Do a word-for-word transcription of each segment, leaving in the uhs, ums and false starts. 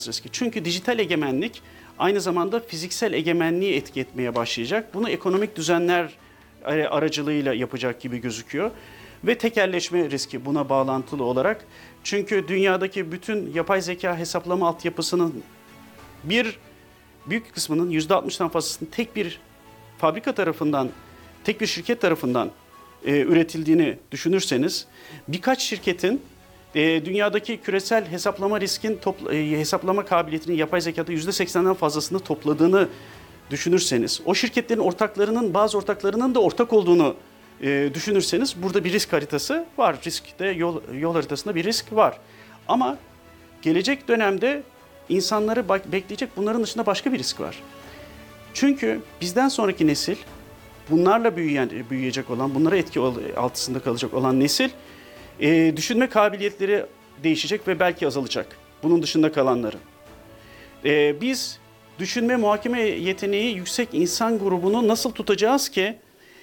riski. Çünkü dijital egemenlik aynı zamanda fiziksel egemenliği etki etmeye başlayacak. Bunu ekonomik düzenler aracılığıyla yapacak gibi gözüküyor. Ve tekelleşme riski buna bağlantılı olarak. Çünkü dünyadaki bütün yapay zeka hesaplama altyapısının bir büyük kısmının yüzde altmıştan fazlasının tek bir fabrika tarafından, tek bir şirket tarafından e, üretildiğini düşünürseniz, birkaç şirketin e, dünyadaki küresel hesaplama riskin topla, e, hesaplama kabiliyetinin yapay zekada yüzde seksenden fazlasını topladığını düşünürseniz, o şirketlerin ortaklarının, bazı ortaklarının da ortak olduğunu e, düşünürseniz burada bir risk haritası var. Riskte yol, yol haritasında bir risk var. Ama gelecek dönemde insanları bekleyecek bunların dışında başka bir risk var. Çünkü bizden sonraki nesil, bunlarla büyüyen, büyüyecek olan, bunlara etki altında kalacak olan nesil, e, düşünme kabiliyetleri değişecek ve belki azalacak. Bunun dışında kalanların. E, biz düşünme, muhakeme yeteneği yüksek insan grubunu nasıl tutacağız ki,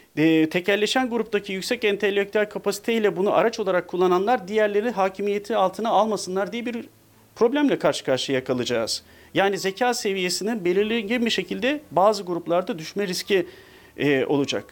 e, tekelleşen gruptaki yüksek entelektüel kapasiteyle bunu araç olarak kullananlar diğerleri hakimiyeti altına almasınlar diye bir problemle karşı karşıya kalacağız. Yani zeka seviyesinin belirli bir şekilde bazı gruplarda düşme riski e, olacak.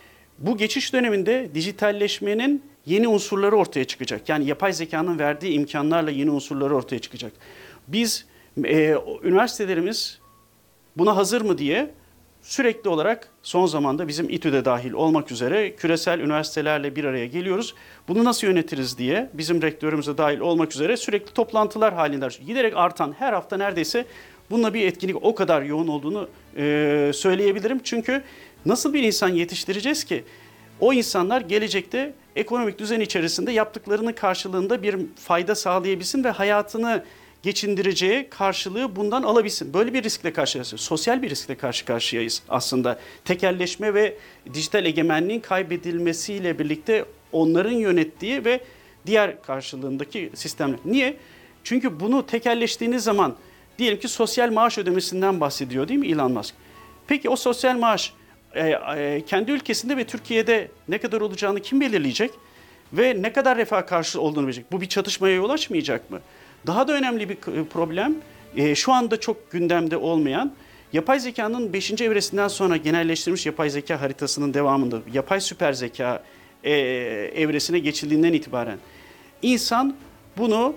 Bu geçiş döneminde dijitalleşmenin yeni unsurları ortaya çıkacak. Yani yapay zekanın verdiği imkanlarla yeni unsurları ortaya çıkacak. Biz, e, üniversitelerimiz buna hazır mı diye sürekli olarak son zamanda bizim İTÜ'de dahil olmak üzere küresel üniversitelerle bir araya geliyoruz. Bunu nasıl yönetiriz diye bizim rektörümüze dahil olmak üzere sürekli toplantılar halinde giderek artan her hafta neredeyse bununla bir etkinlik o kadar yoğun olduğunu e, söyleyebilirim. Çünkü nasıl bir insan yetiştireceğiz ki o insanlar gelecekte ekonomik düzen içerisinde yaptıklarının karşılığında bir fayda sağlayabilsin ve hayatını geçindireceği karşılığı bundan alabilsin. Böyle bir riskle karşıyayız. Sosyal bir riskle karşı karşıyayız aslında. Tekelleşme ve dijital egemenliğin kaybedilmesiyle birlikte onların yönettiği ve diğer karşılığındaki sistemler. Niye? Çünkü bunu tekelleştiğiniz zaman diyelim ki sosyal maaş ödemesinden bahsediyor değil mi Elon Musk? Peki o sosyal maaş e, e, kendi ülkesinde ve Türkiye'de ne kadar olacağını kim belirleyecek? Ve ne kadar refah karşılığı olduğunu bilecek? Bu bir çatışmaya yol açmayacak mı? Daha da önemli bir problem, e, şu anda çok gündemde olmayan, yapay zekanın beşinci evresinden sonra genelleştirilmiş yapay zeka haritasının devamında, yapay süper zeka e, evresine geçildiğinden itibaren insan bunu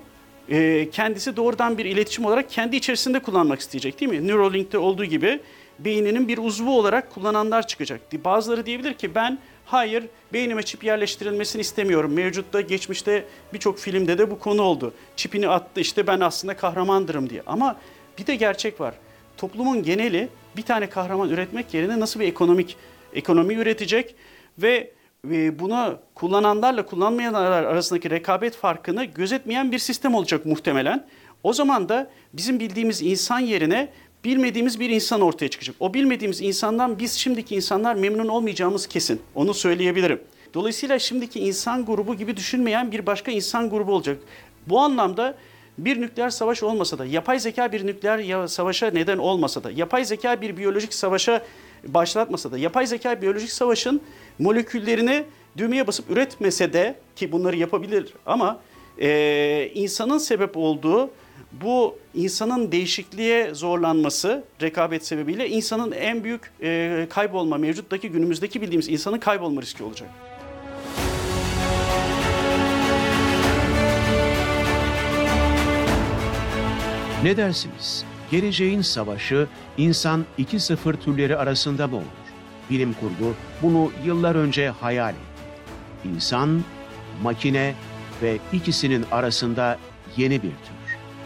e, kendisi doğrudan bir iletişim olarak kendi içerisinde kullanmak isteyecek değil mi? Neuralink'te olduğu gibi beyninin bir uzvu olarak kullananlar çıkacak. Bazıları diyebilir ki ben hayır beynime çip yerleştirilmesini istemiyorum. Mevcutta geçmişte birçok filmde de bu konu oldu. Çipini attı işte ben aslında kahramandırım diye. Ama bir de gerçek var. Toplumun geneli bir tane kahraman üretmek yerine nasıl bir ekonomik ekonomi üretecek ve bunu kullananlarla kullanmayanlar arasındaki rekabet farkını gözetmeyen bir sistem olacak muhtemelen. O zaman da bizim bildiğimiz insan yerine bilmediğimiz bir insan ortaya çıkacak. O bilmediğimiz insandan biz şimdiki insanlar memnun olmayacağımız kesin. Onu söyleyebilirim. Dolayısıyla şimdiki insan grubu gibi düşünmeyen bir başka insan grubu olacak. Bu anlamda bir nükleer savaş olmasa da, yapay zeka bir nükleer savaşa neden olmasa da, yapay zeka bir biyolojik savaşa başlatmasa da, yapay zeka biyolojik savaşın moleküllerini düğmeye basıp üretmese de, ki bunları yapabilir ama e, insanın sebep olduğu bu insanın değişikliğe zorlanması rekabet sebebiyle insanın en büyük e, kaybolma, mevcuttaki günümüzdeki bildiğimiz insanın kaybolma riski olacak. Ne dersiniz? Geleceğin savaşı insan iki sıfır türleri arasında mı olur? Bilim kurgu bunu yıllar önce hayal etti. İnsan, makine ve ikisinin arasında yeni bir tür.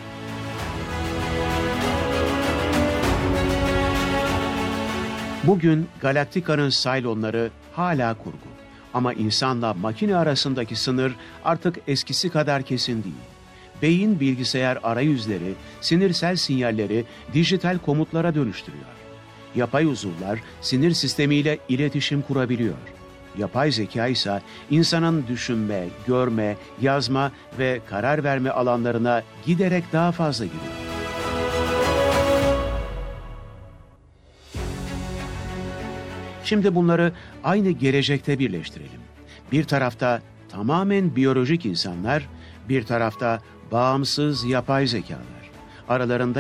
Bugün Galaktika'nın Cylonları hala kurgu. Ama insanla makine arasındaki sınır artık eskisi kadar kesin değil. Beyin bilgisayar arayüzleri, sinirsel sinyalleri dijital komutlara dönüştürüyor. Yapay uzuvlar sinir sistemiyle iletişim kurabiliyor. Yapay zeka ise insanın düşünme, görme, yazma ve karar verme alanlarına giderek daha fazla giriyor. Şimdi bunları aynı gelecekte birleştirelim. Bir tarafta tamamen biyolojik insanlar, bir tarafta bağımsız yapay zekalar. Aralarında